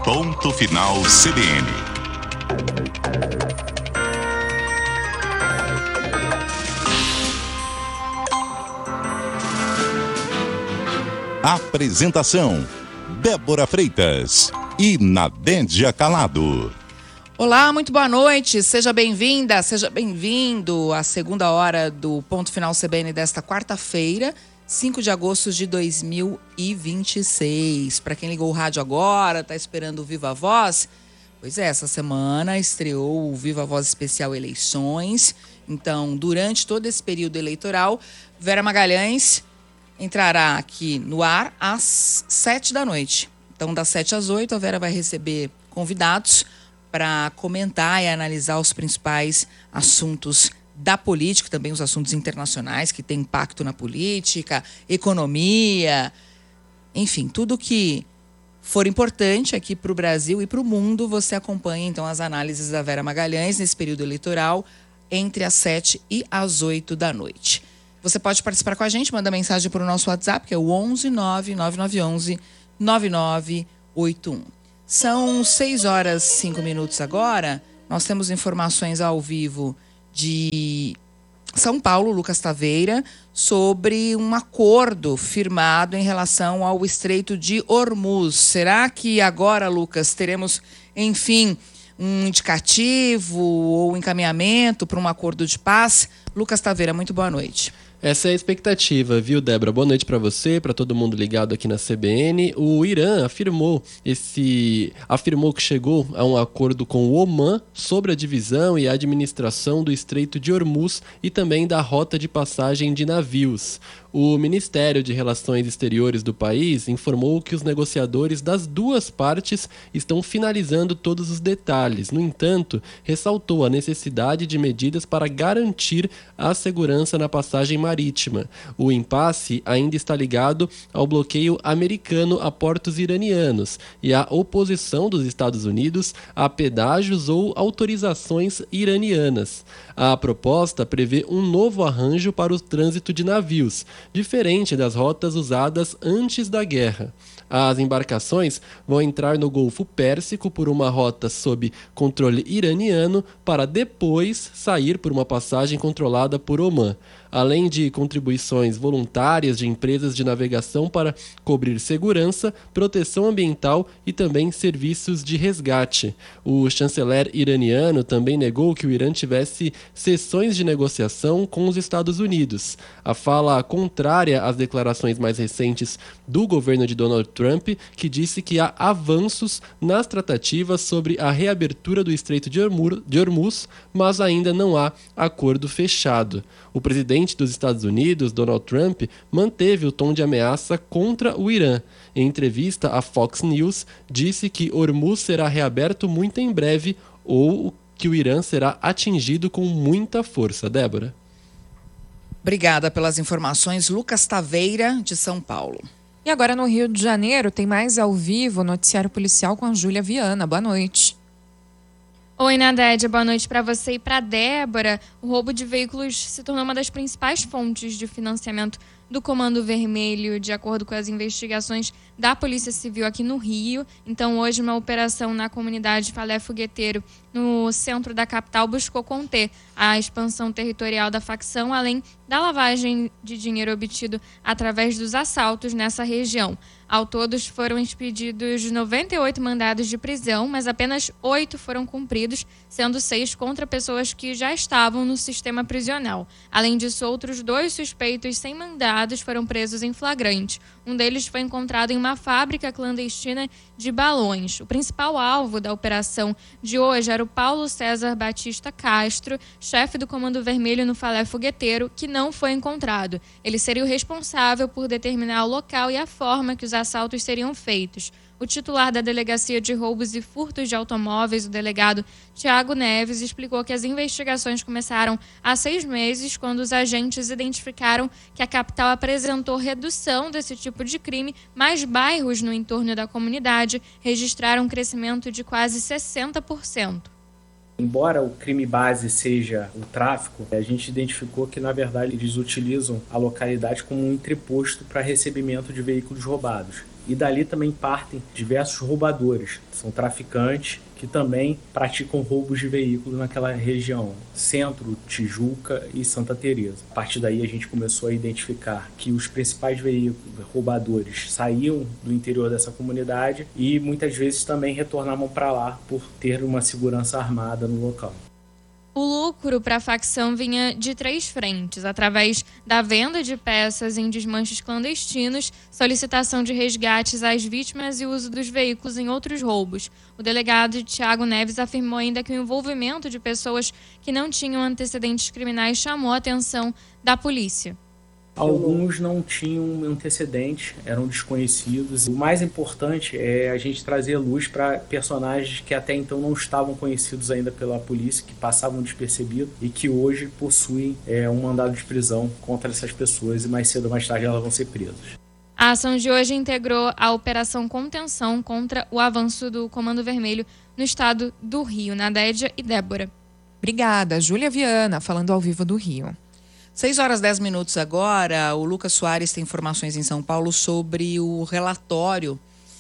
Ponto Final CBN. Apresentação: Débora Freitas e Nadédia Calado. Olá, muito boa noite, seja bem-vinda, seja bem-vindo à segunda hora do Ponto Final CBN desta quarta-feira, 5 de agosto de 2026. Para quem ligou o rádio agora, está esperando o Viva Voz, pois é, essa semana estreou o Viva Voz Especial Eleições. Então, durante todo esse período eleitoral, Vera Magalhães entrará aqui no ar às 7 da noite. Então, das 7 às 8, a Vera vai receber convidados para comentar e analisar os principais assuntos da política, também os assuntos internacionais que têm impacto na política, economia, enfim, tudo que for importante aqui para o Brasil e para o mundo, você acompanha então as análises da Vera Magalhães nesse período eleitoral entre as 7 e as 8 da noite. Você pode participar com a gente, manda mensagem para o nosso WhatsApp, que é o 11 99911 9981. São 6 horas e 5 minutos agora. Nós temos informações ao vivo de São Paulo, Lucas Taveira, sobre um acordo firmado em relação ao Estreito de Hormuz. Será que agora, Lucas, teremos, enfim, um indicativo ou encaminhamento para um acordo de paz? Lucas Taveira, muito boa noite. Essa é a expectativa, viu, Débora? Boa noite para você, para todo mundo ligado aqui na CBN. O Irã afirmou que chegou a um acordo com o Omã sobre a divisão e a administração do Estreito de Hormuz e também da rota de passagem de navios. O Ministério de Relações Exteriores do país informou que os negociadores das duas partes estão finalizando todos os detalhes. No entanto, ressaltou a necessidade de medidas para garantir a segurança na passagem marítima. O impasse ainda está ligado ao bloqueio americano a portos iranianos e à oposição dos Estados Unidos a pedágios ou autorizações iranianas. A proposta prevê um novo arranjo para o trânsito de navios, diferente das rotas usadas antes da guerra. As embarcações vão entrar no Golfo Pérsico por uma rota sob controle iraniano para depois sair por uma passagem controlada por Omã, além de contribuições voluntárias de empresas de navegação para cobrir segurança, proteção ambiental e também serviços de resgate. O chanceler iraniano também negou que o Irã tivesse sessões de negociação com os Estados Unidos. A fala contrária às declarações mais recentes do governo de Donald Trump, que disse que há avanços nas tratativas sobre a reabertura do Estreito de Hormuz, mas ainda não há acordo fechado. O presidente dos Estados Unidos, Donald Trump, manteve o tom de ameaça contra o Irã. Em entrevista à Fox News, disse que Hormuz será reaberto muito em breve ou que o Irã será atingido com muita força. Débora. Obrigada pelas informações, Lucas Taveira, de São Paulo. E agora no Rio de Janeiro tem mais ao vivo, noticiário policial com a Júlia Viana. Boa noite. Oi, Nadédia, boa noite para você e para Débora. O roubo de veículos se tornou uma das principais fontes de financiamento do Comando Vermelho, de acordo com as investigações da Polícia Civil aqui no Rio. Então, hoje, uma operação na comunidade Falé Fogueteiro, no centro da capital, buscou conter a expansão territorial da facção, além da lavagem de dinheiro obtido através dos assaltos nessa região. Ao todo, foram expedidos 98 mandados de prisão, mas apenas 8 foram cumpridos, sendo 6 contra pessoas que já estavam no sistema prisional. Além disso, outros 2 suspeitos sem mandados foram presos em flagrante. Um deles foi encontrado em uma fábrica clandestina de balões. O principal alvo da operação de hoje era o Paulo César Batista Castro, chefe do Comando Vermelho no Falé Fogueteiro, que não foi encontrado. Ele seria o responsável por determinar o local e a forma que os assaltos seriam feitos. O titular da Delegacia de Roubos e Furtos de Automóveis, o delegado Tiago Neves, explicou que as investigações começaram há 6 meses, quando os agentes identificaram que a capital apresentou redução desse tipo de crime, mas bairros no entorno da comunidade registraram um crescimento de quase 60%. Embora o crime base seja o tráfico, a gente identificou que, na verdade, eles utilizam a localidade como um entreposto para recebimento de veículos roubados. E dali também partem diversos roubadores, são traficantes que também praticam roubos de veículos naquela região, Centro, Tijuca e Santa Teresa. A partir daí a gente começou a identificar que os principais veículos roubadores saíam do interior dessa comunidade e muitas vezes também retornavam para lá por ter uma segurança armada no local. O lucro para a facção vinha de 3 frentes, através da venda de peças em desmanches clandestinos, solicitação de resgates às vítimas e uso dos veículos em outros roubos. O delegado Thiago Neves afirmou ainda que o envolvimento de pessoas que não tinham antecedentes criminais chamou a atenção da polícia. Alguns não tinham antecedentes, eram desconhecidos. O mais importante é a gente trazer luz para personagens que até então não estavam conhecidos ainda pela polícia, que passavam despercebidos e que hoje possuem um mandado de prisão contra essas pessoas e mais cedo ou mais tarde elas vão ser presas. A ação de hoje integrou a Operação Contenção contra o avanço do Comando Vermelho no estado do Rio. Nadédia e Débora. Obrigada, Júlia Viana, falando ao vivo do Rio. 6h10 agora. O Lucas Soares tem informações em São Paulo sobre o relatório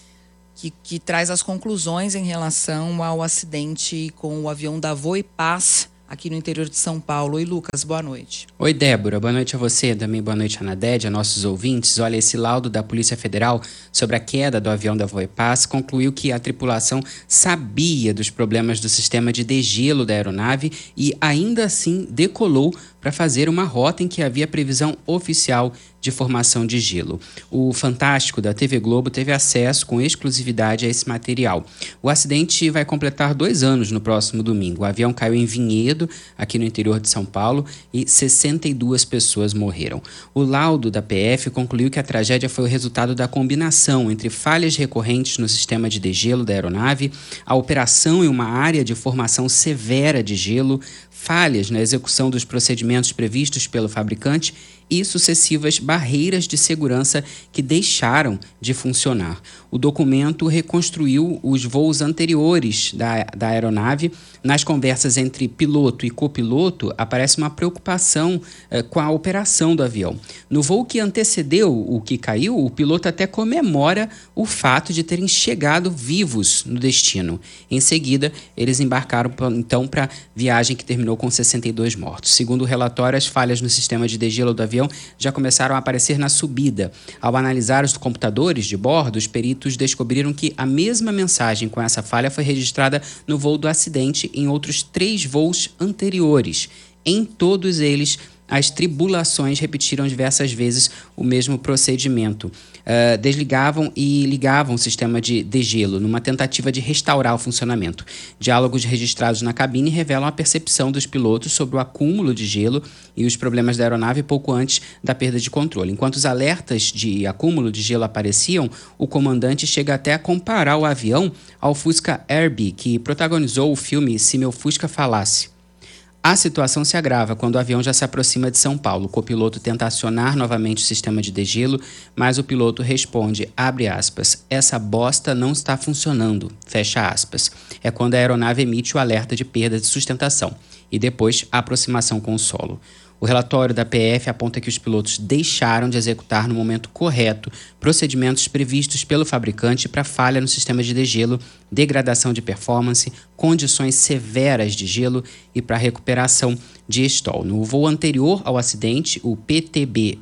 que traz as conclusões em relação ao acidente com o avião da Voipaz aqui no interior de São Paulo. Oi, Lucas, boa noite. Oi, Débora, boa noite a você, também boa noite a Nadédia, a nossos ouvintes. Olha, esse laudo da Polícia Federal sobre a queda do avião da Voipaz concluiu que a tripulação sabia dos problemas do sistema de degelo da aeronave e ainda assim decolou para fazer uma rota em que havia previsão oficial de formação de gelo. O Fantástico da TV Globo teve acesso com exclusividade a esse material. O acidente vai completar 2 anos no próximo domingo. O avião caiu em Vinhedo, aqui no interior de São Paulo, e 62 pessoas morreram. O laudo da PF concluiu que a tragédia foi o resultado da combinação entre falhas recorrentes no sistema de degelo da aeronave, a operação em uma área de formação severa de gelo, falhas na execução dos procedimentos previstos pelo fabricante e sucessivas barreiras de segurança que deixaram de funcionar. O documento reconstruiu os voos anteriores da aeronave. Nas conversas entre piloto e copiloto, aparece uma preocupação com a operação do avião. No voo que antecedeu o que caiu, o piloto até comemora o fato de terem chegado vivos no destino. Em seguida, eles embarcaram então para a viagem que terminou com 62 mortos. Segundo o relatório, as falhas no sistema de degelo do avião já começaram a aparecer na subida. Ao analisar os computadores de bordo, os peritos descobriram que a mesma mensagem com essa falha foi registrada no voo do acidente em outros 3 voos anteriores. Em todos eles, as tribulações repetiram diversas vezes o mesmo procedimento. Desligavam e ligavam o sistema de degelo numa tentativa de restaurar o funcionamento. Diálogos registrados na cabine revelam a percepção dos pilotos sobre o acúmulo de gelo e os problemas da aeronave pouco antes da perda de controle. Enquanto os alertas de acúmulo de gelo apareciam, o comandante chega até a comparar o avião ao Fusca Herbie, que protagonizou o filme Se Meu Fusca Falasse. A situação se agrava quando o avião já se aproxima de São Paulo. O copiloto tenta acionar novamente o sistema de degelo, mas o piloto responde, abre aspas, essa bosta não está funcionando, fecha aspas. É quando a aeronave emite o alerta de perda de sustentação e depois a aproximação com o solo. O relatório da PF aponta que os pilotos deixaram de executar no momento correto procedimentos previstos pelo fabricante para falha no sistema de degelo, degradação de performance, condições severas de gelo e para recuperação de stall. No voo anterior ao acidente, o PTB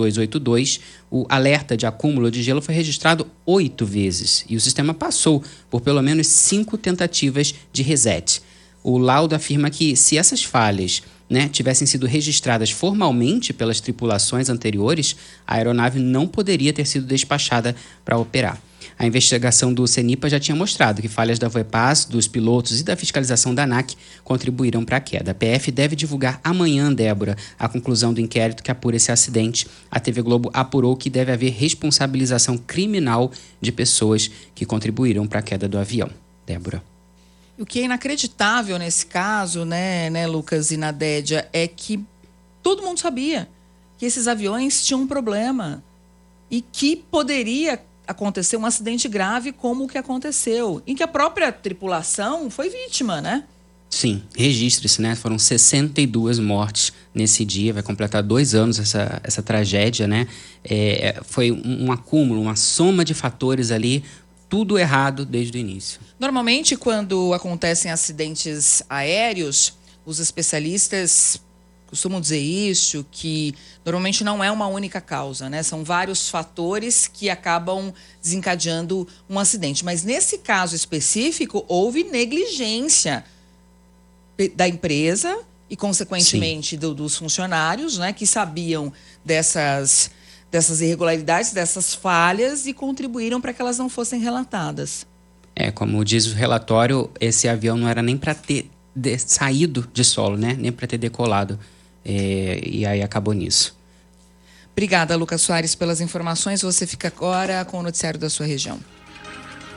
2282, o alerta de acúmulo de gelo foi registrado 8 vezes e o sistema passou por pelo menos 5 tentativas de reset. O laudo afirma que se essas falhas tivessem sido registradas formalmente pelas tripulações anteriores, a aeronave não poderia ter sido despachada para operar. A investigação do CENIPA já tinha mostrado que falhas da Voipaz, dos pilotos e da fiscalização da ANAC contribuíram para a queda. A PF deve divulgar amanhã, Débora, a conclusão do inquérito que apura esse acidente. A TV Globo apurou que deve haver responsabilização criminal de pessoas que contribuíram para a queda do avião. Débora. O que é inacreditável nesse caso, né, Lucas e Nadédia, é que todo mundo sabia que esses aviões tinham um problema e que poderia acontecer um acidente grave como o que aconteceu, em que a própria tripulação foi vítima, né? Sim, registre-se, né? Foram 62 mortes nesse dia, vai completar 2 anos essa tragédia, né? Foi um acúmulo, uma soma de fatores ali, tudo errado desde o início. Normalmente, quando acontecem acidentes aéreos, os especialistas costumam dizer isso, que normalmente não é uma única causa, né? São vários fatores que acabam desencadeando um acidente. Mas nesse caso específico, houve negligência da empresa e, consequentemente, dos funcionários, né? Que sabiam dessas irregularidades, dessas falhas e contribuíram para que elas não fossem relatadas. Como diz o relatório, esse avião não era nem para ter saído de solo, né? Nem para ter decolado. E aí acabou nisso. Obrigada, Lucas Soares, pelas informações. Você fica agora com o noticiário da sua região.